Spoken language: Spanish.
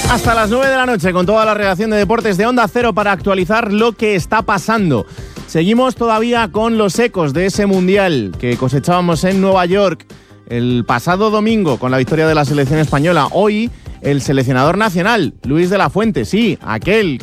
Hasta las 9 de la noche con toda la redacción de deportes de Onda Cero para actualizar lo que está pasando. Seguimos todavía con los ecos de ese mundial que cosechábamos en Nueva York el pasado domingo con la victoria de la selección española. Hoy el seleccionador nacional, Luis de la Fuente, sí, aquel